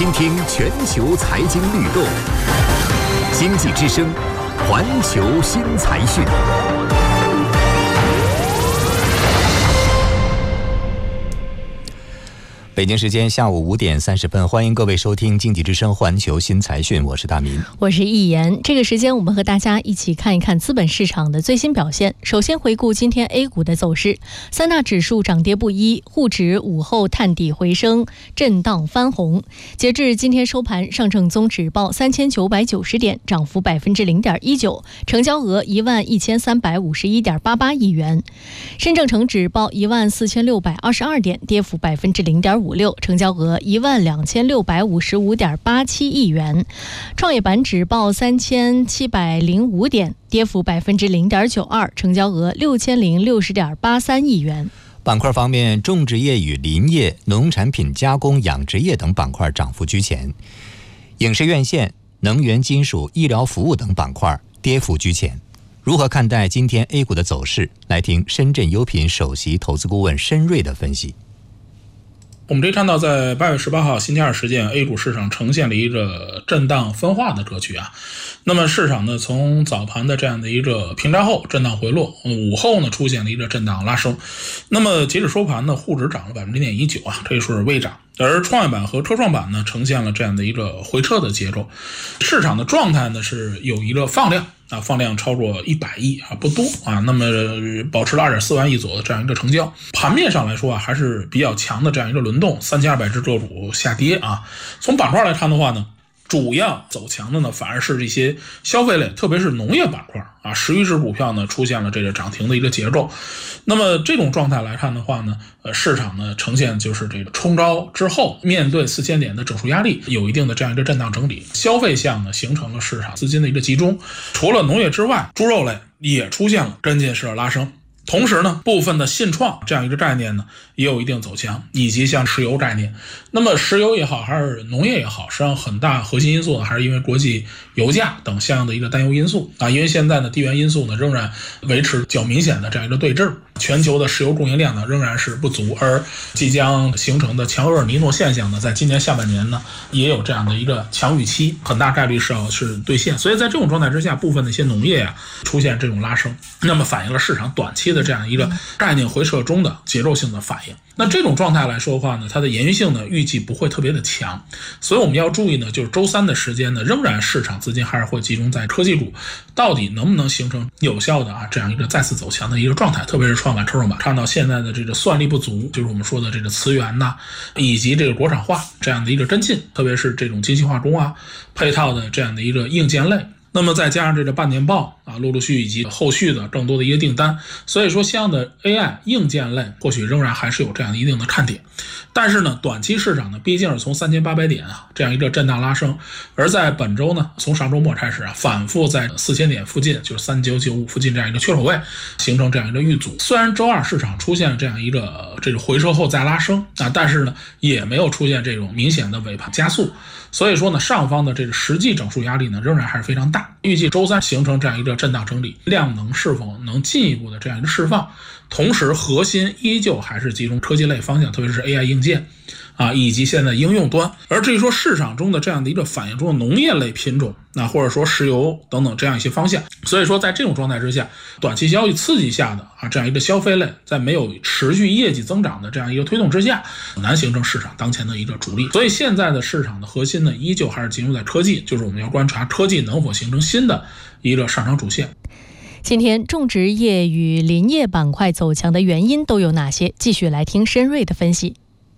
倾听全球财经律动，经济之声，环球新财讯。北京时间下午5点30分，欢迎各位收听经济之声环球新财讯，我是大民， 我是易言。这个时间我们和大家一起看一看资本市场的最新表现。首先回顾今天 A 股的走势，三大指数涨跌不一，沪指午后探底回升，震荡翻红。截至今天收盘，上证综指报3990点，涨幅0.19%，成交额11351.88亿元。深证成指报14622点，跌幅0.56%，成交额12655.87亿元。创业板指报3705点，跌幅0.92%，成交额6060.83亿元。 板块方面，种植业与林业、农产品加工、养殖业等板块涨幅居前，影视院线、能源、金属、医疗服务等板块跌幅居前。如何看待今天 A 股的走势？来听深圳优品首席投资顾问申瑞的分析。 我们这看到，在8月18号星期二时间 ，A 股市场呈现了一个震荡分化的格局啊。那么市场呢，从早盘的这样的一个平拆后震荡回落，午后呢出现了一个震荡拉升。那么截止收盘呢，沪指涨了0.19%啊，这是微涨。而创业板和科创板呢，呈现了这样的一个回撤的节奏。市场的状态呢是有一个放量啊，放量超过100亿啊，不多啊，那么保持了2.4万亿左右的这样一个成交。盘面上来说啊，还是比较强的这样一个轮动，3200只个股下跌啊。从板块来看的话呢，主要走强的呢，反而是这些消费类，特别是农业板块啊，10余只股票呢出现了这个涨停的一个节奏。那么这种状态来看的话呢，市场呢呈现就是这个冲高之后，面对4000点的整数压力，有一定的这样一个震荡整理。消费项呢形成了市场资金的一个集中，除了农业之外，猪肉类也出现了跟进式的拉升。同时呢，部分的信创这样一个概念呢，也有一定走强，以及像石油概念。那么石油也好，还是农业也好，实际上很大核心因素呢，还是因为国际油价等相应的一个担忧因素啊。因为现在呢，地缘因素呢仍然维持较明显的这样一个对峙，全球的石油供应量呢仍然是不足，而即将形成的强厄尔尼诺现象呢，在今年下半年呢也有这样的一个强预期，很大概率是兑现。所以在这种状态之下，部分的一些农业啊出现这种拉升，那么反映了市场短期的这样一个概念回撤中的节奏性的反应。那这种状态来说的话呢，它的延续性呢预计不会特别的强，所以我们要注意呢，就是周三的时间呢，仍然市场资金还是会集中在科技股，到底能不能形成有效的这样一个再次走强的一个状态，特别是创业板、科创板，看到现在的这个算力不足，就是我们说的这个磁源呐，以及这个国产化这样的一个跟进，特别是这种精细化工啊配套的这样的一个硬件类。那么再加上这个半年报啊，陆续以及后续的更多的一个订单，所以说相应的 AI 硬件类或许仍然还是有这样一定的看点。但是呢，短期市场呢，毕竟是从3800点啊这样一个震荡拉升，而在本周呢，从上周末开始啊，反复在4000点附近，就是3995附近这样一个缺口位形成这样一个遇阻。虽然周二市场出现这样一个这个回撤后再拉升啊，但是呢，也没有出现这种明显的尾盘加速。所以说呢，上方的这个实际整数压力呢，仍然还是非常大。预计周三形成这样一个震荡整理，量能是否能进一步的这样一个释放，同时核心依旧还是集中科技类方向，特别是 AI 硬件啊，以及现在应用端。而至于说市场中的这样的一个反映中的农业类品种，那或者说石油等等这样一些方向，所以说在这种状态之下，短期交易刺激下的这样一个消费类，在没有持续业绩增长的这样一个推动之下，难形成市场当前的一个主力。所以现在的市场的核心呢，依旧还是集中在科技，就是我们要观察科技能否形成新的一个上涨主线。 今天种植业与林业板块走强的原因都有哪些？继续来听申瑞的分析。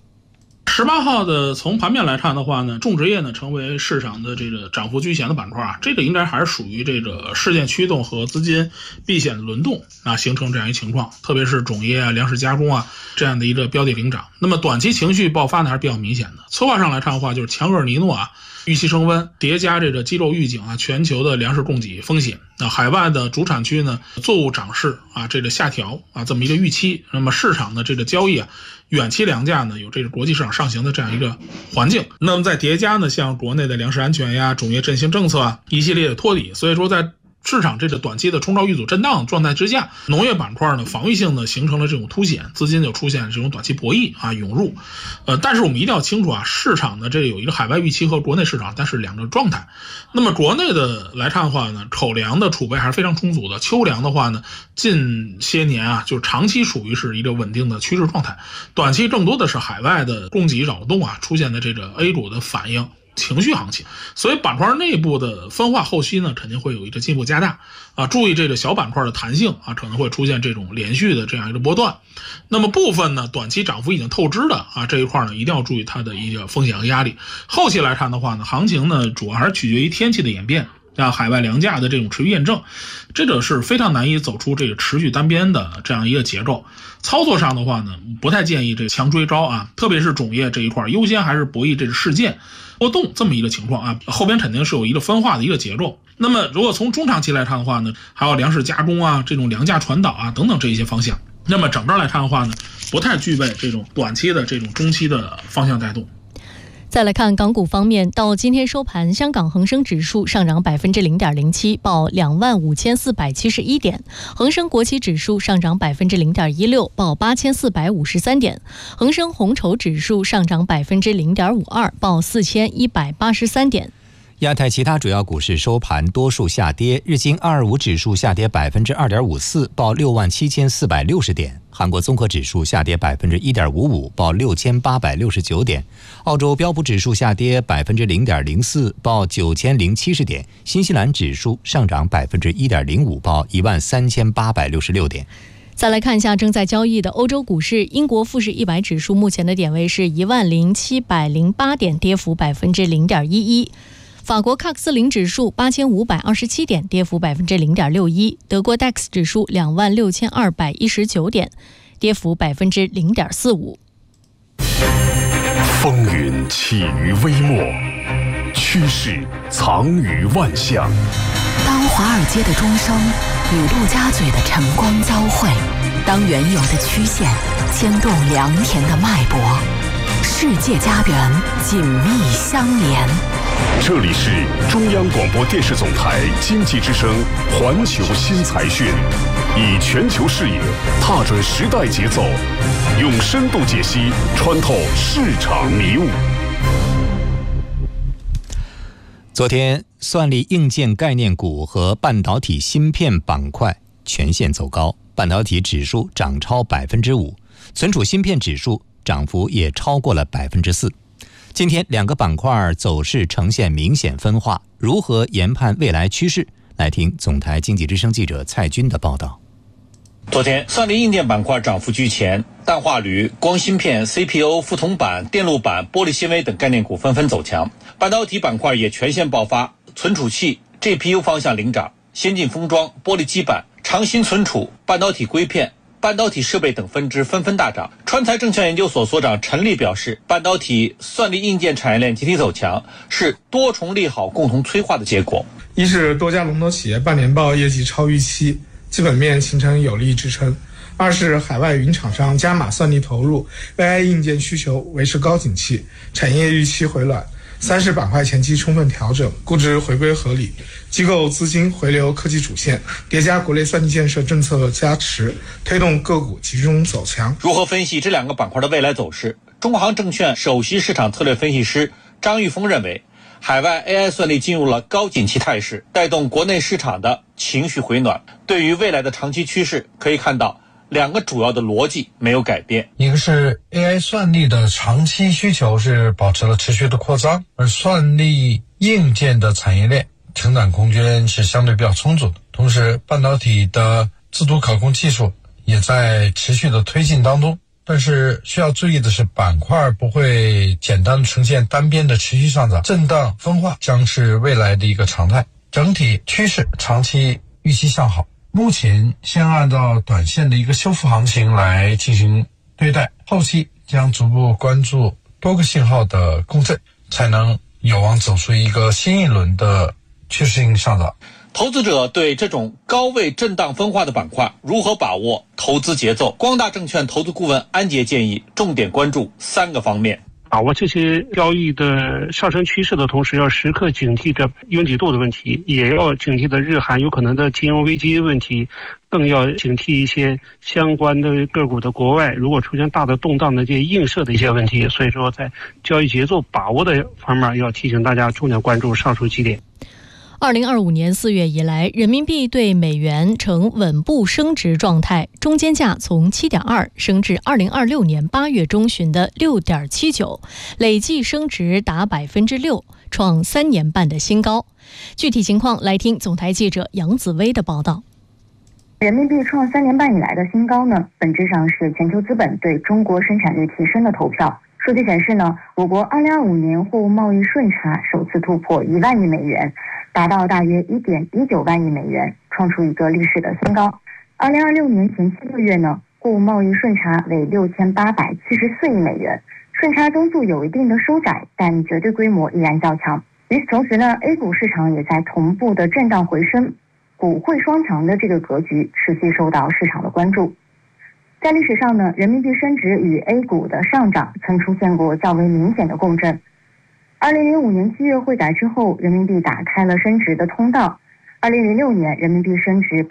18号的从盘面来看的话呢，种植业呢成为市场的这个涨幅居前的板块啊，这个应该还是属于这个事件驱动和资金避险的轮动啊，形成这样一情况，特别是种业啊、粮食加工啊这样的一个标的领涨。那么短期情绪爆发呢还是比较明显的。策划上来看的话，就是强厄尔尼诺啊预期升温，叠加这个肌肉预警啊，全球的粮食供给风险，那海外的主产区呢作物涨势啊这个下调啊这么一个预期，那么市场的这个交易啊远期粮价呢有这个国际市场上行的这样一个环境，那么再叠加呢像国内的粮食安全呀、种业振兴政策啊一系列的托底，所以说在市场这个短期的冲高遇阻震荡状态之下，农业板块呢防御性呢形成了这种凸显，资金就出现了这种短期博弈啊涌入。但是我们一定要清楚啊，市场呢这有一个海外预期和国内市场它是两个状态。那么国内的来看的话呢，口粮的储备还是非常充足的，秋粮的话呢，近些年啊就长期属于是一个稳定的趋势状态，短期更多的是海外的供给扰动啊出现的这个 A 股的反应。情绪行情，所以板块内部的分化后期呢，肯定会有一个进一步加大啊。注意这个小板块的弹性啊，可能会出现这种连续的这样一个波段。那么部分呢，短期涨幅已经透支的啊这一块呢，一定要注意它的一个风险和压力。后期来看的话呢，行情呢主要还是取决于天气的演变。海外粮价的这种持续验证，这个是非常难以走出这个持续单边的这样一个结构。操作上的话呢，不太建议这强追高啊，特别是种业这一块，优先还是博弈这个事件波动这么一个情况啊，后边肯定是有一个分化的一个结构。那么如果从中长期来看的话呢，还有粮食加工啊，这种粮价传导啊等等这一些方向，那么整个来看的话呢，不太具备这种短期的这种中期的方向带动。 再来看港股方面，到今天收盘，香港恒生指数上涨 0.07%， 报25,471点；恒生国企指数上涨 0.16%， 报8,453点；恒生红筹指数上涨 0.52%， 报4,183点。 亚太其他主要股市收盘多数下跌，日经225指数下跌 2.54%， 报67,460点；韩国综合指数下跌 1.55%， 报6,869点；澳洲标普指数下跌 0.04%， 报9,070点；新西兰指数上涨 1.05%， 报13,866点。 再来看一下正在交易的欧洲股市，英国富时100指数目前的点位是10,708点，跌幅 0.11%。法国CAC 40指数8,527点，跌幅 0.61%； 德国 DAX 指数26,219点，跌幅 0.45%。 风云起于微末，趋势藏于万象。 当华尔街的钟声与陆家嘴的晨光交汇，当原有的曲线牵动良田的脉搏，世界家园紧密相连。 这里是中央广播电视总台经济之声环球新财讯，以全球视野踏准时代节奏，用深度解析穿透市场迷雾。 昨天，算力硬件概念股和半导体芯片板块全线走高，半导体指数涨超 5%， 存储芯片指数涨幅也超过了 4%。今天两个板块走势呈现明显分化，如何研判未来趋势？来听总台经济之声记者蔡军的报道。 昨天，算力硬件板块涨幅居前，氮化铝、光芯片、CPU、副铜板、电路板、玻璃纤维等概念股纷纷走强。半导体板块也全线爆发，存储器、GPU 方向领涨，先进封装、玻璃基板、长芯存储、半导体硅片、半导体设备等分支纷纷大涨。川财证券研究所所长陈立表示，半导体算力硬件产业链集体走强，是多重利好共同催化的结果。 一是多家龙头企业半年报业绩超预期，基本面形成有力支撑；二是海外云厂商加码算力投入， AI 硬件需求维持高景气，产业预期回暖；三是板块前期充分调整，估值回归合理，机构资金回流科技主线，叠加国内算力建设政策加持，推动个股集中走强。 如何分析这两个板块的未来走势？中航证券首席市场策略分析师张玉峰认为，海外 AI 算力进入了高景气态势，带动国内市场的情绪回暖。对于未来的长期趋势，可以看到两个主要的逻辑没有改变。 一个是 AI 算力的长期需求是保持了持续的扩张，而算力硬件的产业链成长空间是相对比较充足的。同时，半导体的自主可控技术也在持续的推进当中。但是需要注意的是，板块不会简单呈现单边的持续上涨，震荡分化将是未来的一个常态。整体趋势长期预期向好，目前先按照短线的一个修复行情来进行对待，后期将逐步关注多个信号的共振，才能有望走出一个新一轮的趋势性上涨。 投资者对这种高位震荡分化的板块如何把握投资节奏？光大证券投资顾问安杰建议重点关注3个方面。 把握这些交易的上升趋势的同时，要时刻警惕着拥挤度的问题，也要警惕着日韩有可能的金融危机问题，更要警惕一些相关的个股的国外如果出现大的动荡的这些映射的一些问题。所以说在交易节奏把握的方面，要提醒大家重点关注上述几点。 2025年4月以来，人民币对美元呈稳步升值状态，中间价从 7.2 升至2026年8月中旬的 6.79， 累计升值达 6%， 创3年半的新高。具体情况来听总台记者杨子薇的报道。 人民币创3年半以来的新高呢，本质上是全球资本对中国生产率提升的投票。数据显示呢，我国2025年货物贸易顺差首次突破1万亿美元，达到大约 1.19 万亿美元，创出一个历史的新高。2026年前7个月呢，货物贸易顺差为6874亿美元，顺差增速有一定的收窄，但绝对规模依然较强。与此同时呢 ，A 股市场也在同步的震荡回升，股汇双强的这个格局持续受到市场的关注。在历史上呢，人民币升值与 A 股的上涨曾出现过较为明显的共振。2005年7月汇改之后，人民币打开了升值的通道。2006年，人民币升值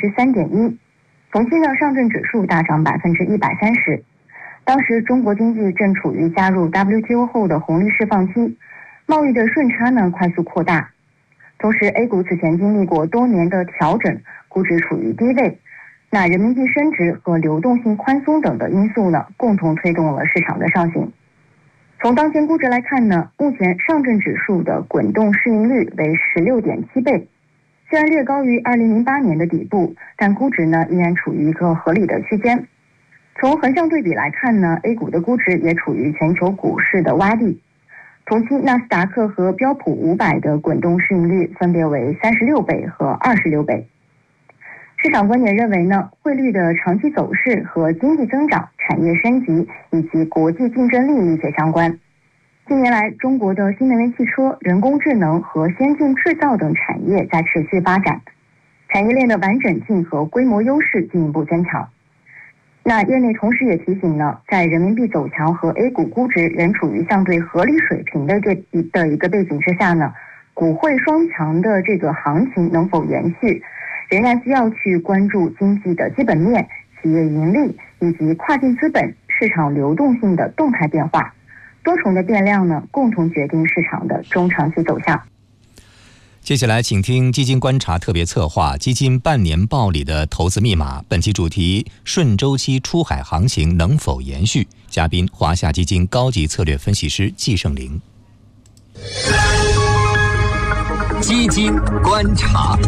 3.1%， 同期呢，上证指数大涨 130%。当时中国经济正处于加入 WTO 后的红利释放期，贸易的顺差呢快速扩大。同时 A 股此前经历过多年的调整，估值处于低位。那人民币升值和流动性宽松等的因素呢，共同推动了市场的上行。从当前估值来看呢，目前上证指数的滚动市盈率为 16.7 倍，虽然略高于2008年的底部，但估值呢依然处于一个合理的区间。从横向对比来看呢 ，A 股的估值也处于全球股市的洼地。同期纳斯达克和标普500的滚动市盈率分别为36倍和26倍。市场观点认为呢，汇率的长期走势和经济增长、产业升级以及国际竞争力密切相关。近年来，中国的新能源汽车、人工智能和先进制造等产业在持续发展，产业链的完整性和规模优势进一步增强。那业内同时也提醒呢，在人民币走强和 A 股估值仍处于相对合理水平的一个背景之下呢，股汇双强的这个行情能否延续，仍然需要去关注经济的基本面、企业盈利以及跨境资本市场流动性的动态变化。多重的变量呢，共同决定市场的中长期走向。 接下来请听基金观察特别策划基金半年报里的投资密码，本期主题：顺周期出海行情能否延续？嘉宾：华夏基金高级策略分析师季胜林。 基金观察。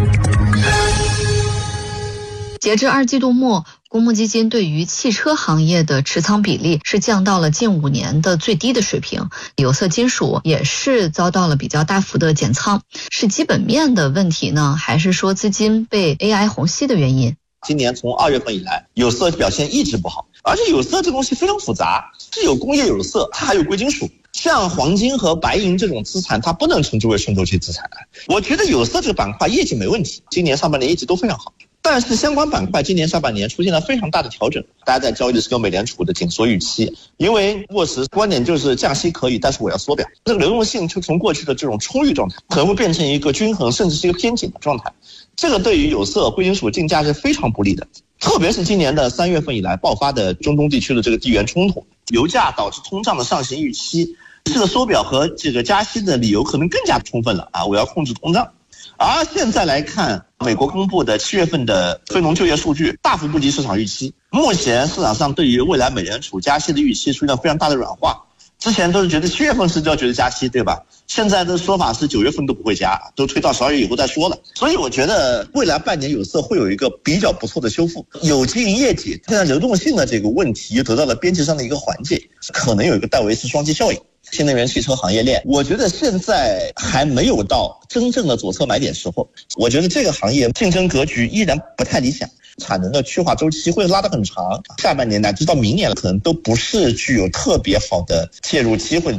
截至2季度末，公募基金对于汽车行业的持仓比例是降到了近5年的最低的水平，有色金属也是遭到了比较大幅的减仓。是基本面的问题呢，还是说资金被 AI 虹吸的原因？ 今年从2月份以来，有色表现一直不好，而且有色这东西非常复杂，是有工业有色，它还有贵金属。像黄金和白银这种资产，它不能称之为顺周期资产。我觉得有色这个板块业绩没问题，今年上半年一直都非常好。但是相关板块今年上半年出现了非常大的调整，大家在交易的是跟美联储的紧缩预期，因为沃什观点就是降息可以，但是我要缩表，这个流动性就从过去的这种充裕状态可能会变成一个均衡甚至是一个偏紧的状态，这个对于有色贵金属竞价是非常不利的。特别是今年的3月份以来爆发的中东地区的这个地缘冲突，油价导致通胀的上行预期，这个缩表和这个加息的理由可能更加充分了啊！我要控制通胀。而现在来看，美国公布的7月份的非农就业数据大幅不及市场预期。目前市场上对于未来美联储加息的预期出现非常大的软化。之前都是觉得7月份是就要觉得加息，对吧？现在的说法是9月份都不会加，都推到12月以后再说了。所以我觉得未来半年有色会有一个比较不错的修复。有机业绩现在流动性的这个问题又得到了边际上的一个缓解，可能有一个戴维斯双击效应。新能源汽车行业链，我觉得现在还没有到真正的左侧买点时候。我觉得这个行业竞争格局依然不太理想，产能的去化周期会拉得很长，下半年乃至到明年可能都不是具有特别好的介入机会。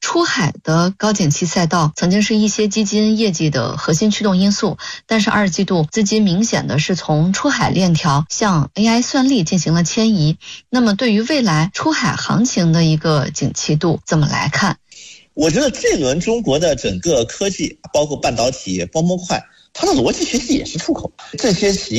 出海的高景气赛道曾经是一些基金业绩的核心驱动因素，但是2季度资金明显的是从出海链条向 AI 算力进行了迁移。那么对于未来出海行情的一个景气度怎么来看？ 我觉得这轮中国的整个科技，包括半导体、光模块，它的逻辑其实也是出口，这些企业